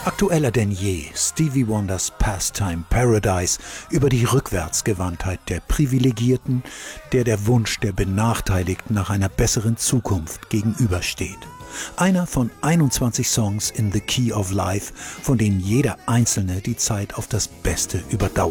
Aktueller denn je, Stevie Wonders Pastime Paradise über die Rückwärtsgewandtheit der Privilegierten, der Wunsch der Benachteiligten nach einer besseren Zukunft gegenübersteht. Einer von 21 Songs in The Key of Life, von denen jeder einzelne die Zeit auf das Beste überdauert.